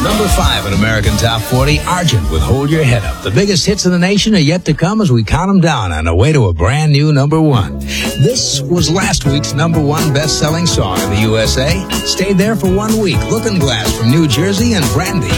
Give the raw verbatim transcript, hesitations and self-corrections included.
Number five in American Top forty, Argent with Hold Your Head Up. The biggest hits in the nation are yet to come as we count them down on the way to a brand new number one. This was last week's number one best-selling song in the U S A. Stayed there for one week. Looking Glass from New Jersey and Brandy